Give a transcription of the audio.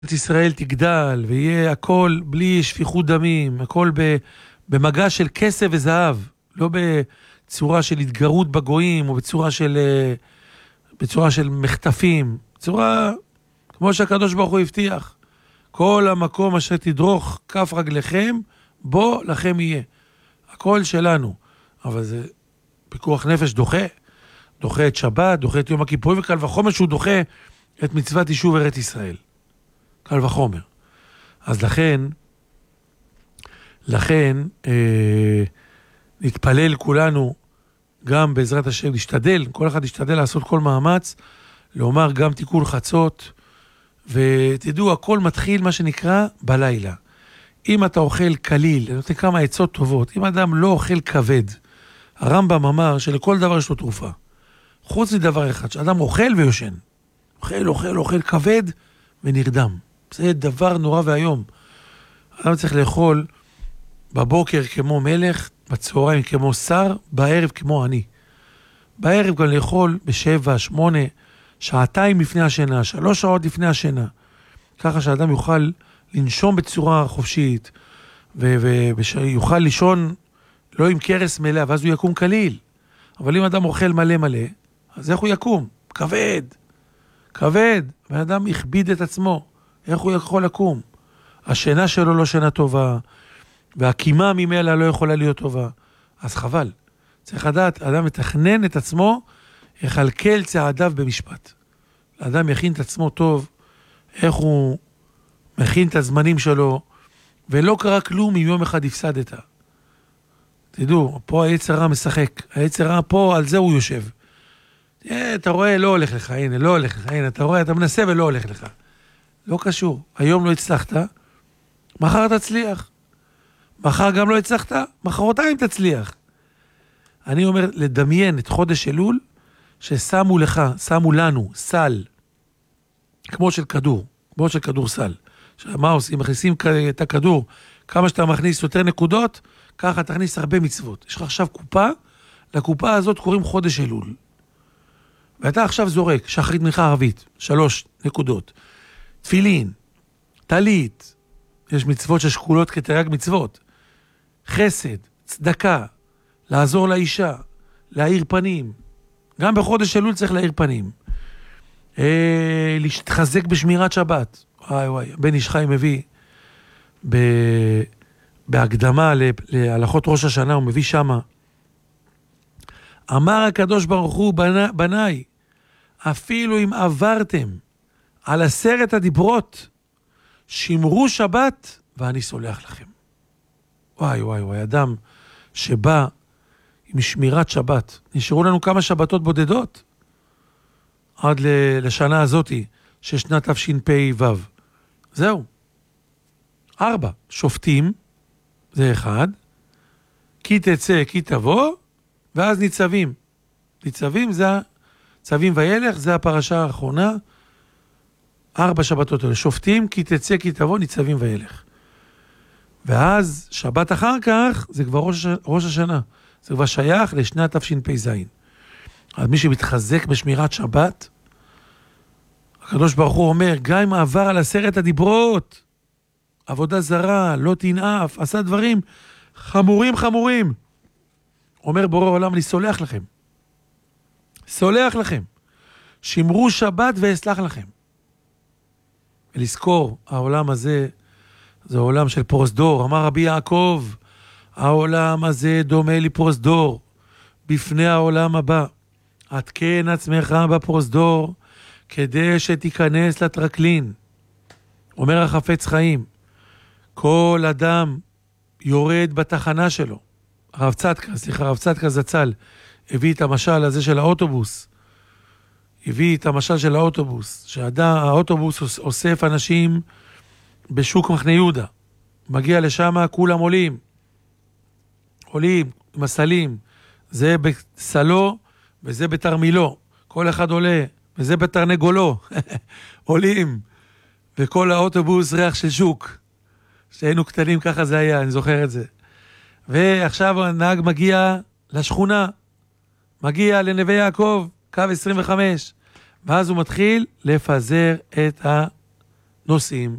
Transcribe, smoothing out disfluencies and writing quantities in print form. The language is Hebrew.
ישראל תגדל, ויהיה הכל בלי שפיכות דמים, הכל במגע של כסף וזהב, לא בצורה של התגרות בגויים, או בצורה של מחטפים, צורה כמו שהקדוש ברוך הוא הבטיח. כל המקום אשר תדרוך כף רגליכם, בו לכם יהיה. הכל שלנו. אבל זה פיקוח נפש דוחה את שבת, דוחה את יום הכיפורים, וקל וחומר שהוא דוחה את מצוות יישוב ארץ ישראל. קל וחומר. אז לכן נתפלל כולנו, גם בעזרת השם, נשתדל, כל אחד ישתדל לעשות כל מאמץ, לומר גם תיקון חצות, ותדעו, הכל מתחיל מה שנקרא בלילה. אם אתה אוכל קליל, אני נותן כמה עצות טובות, אם אדם לא אוכל כבד, הרמב"ם אמר שלכל דבר יש לו תרופה. חוץ מדבר אחד, שאדם אוכל ויושן. אוכל כבד ונרדם. זה דבר נורא והיום. אדם צריך לאכול בבוקר כמו מלך, בצהריים כמו שר, בערב כמו אני. בערב גם לאכול ב7, 8, שעתיים לפני השינה, 3 שעות לפני השינה. ככה שאדם יוכל לנשום בצורה חופשית, ויוכל לישון לא עם קרס מלא, ואז הוא יקום קליל. אבל אם אדם אוכל מלא, אז איך הוא יקום? כבד. והאדם הכביד את עצמו. איך הוא יכול לקום? השינה שלו לא שינה טובה, והקימה ממילא לא יכולה להיות טובה. אז חבל. צריך לדעת, האדם מתכנן את עצמו, יכלכל צעדיו במשפט. האדם יכין את עצמו טוב, איך הוא מכין את הזמנים שלו, ולא קרה כלום אם יום אחד הפסדת. תדעו, פה היצר הרע משחק. היצר הרע פה, על זה הוא יושב. אתה רואה, לא הולך לך, הנה, אתה רואה, אתה מנסה ולא הולך לך. לא קשור. היום לא הצלחת, מחר תצליח. מחר גם לא הצלחת, מחרתיים תצליח. אני אומר, לדמיין את חודש אלול, ששמו לנו סל, כמו של כדור סל. מה עושים? מכניסים את הכדור, כמה שאתה מכניס יותר נקודות, ככה תכניס הרבה מצוות. יש לך עכשיו קופה, לקופה הזאת קוראים חודש אלול. ואתה עכשיו זורק, שחרית מנחה ערבית, 3 נקודות. תפילין, טלית, יש מצוות ששקולות כתרי"ג מצוות. חסד, צדקה, לעזור לאישה, להאיר פנים. גם בחודש אלול צריך להאיר פנים. להתחזק בשמירת שבת. וואי, בן איש חי מביא בהקדמה להלכות ראש השנה, הוא מביא שמה. אמר הקדוש ברוך הוא, בניי, אפילו אם עברתם על 10 הדיברות, שמרו שבת ואני סולח לכם. וואי, אדם שבא עם שמירת שבת. נשארו לנו כמה שבתות בודדות עד לשנה הזאת, ששנת תשפ"ו. זהו. 4. שופטים, זה 1. כי תצא, כי תבוא, ואז ניצבים. ניצבים זה צווים וילך, זה הפרשה האחרונה. 4 שבתות האלה. שופטים, כי תצא, כי תבוא, ניצבים וילך. ואז שבת אחר כך, זה כבר ראש השנה. זה כבר שייך לשנת תשפ"ז. אז מי שמתחזק בשמירת שבת, הקדוש ברוך הוא אומר, גם אם עבר על 10 הדיברות, עבודה זרה, לא תנאף, עשה דברים חמורים. אומר בורא עולם, אני סולח לכם. סולח לכם. שמרו שבת ואסלח לכם. ולזכור, העולם הזה, זה עולם של פרוזדור. אמר רבי יעקב, העולם הזה דומה לפרוזדור, בפני העולם הבא. עדכן עצמך בפרוזדור, כדי שתיכנס לטרקלין. אומר החפץ חיים, כל אדם יורד בתחנה שלו. הרב צדקה זצ"ל, הביא את המשל הזה של האוטובוס. שהאוטובוס אוסף אנשים בשוק מחנה יהודה. מגיע לשם, כולם עולים עם הסלים. זה בסלו וזה בתרמילו. כל אחד עולה, וזה בתרנגולו. עולים. וכל האוטובוס ריח של שוק. שהיינו קטנים, ככה זה היה, אני זוכר את זה. ועכשיו הנהג מגיע לשכונה. מגיע לנווה יעקב, קו 25. ואז הוא מתחיל לפזר את נוסעים,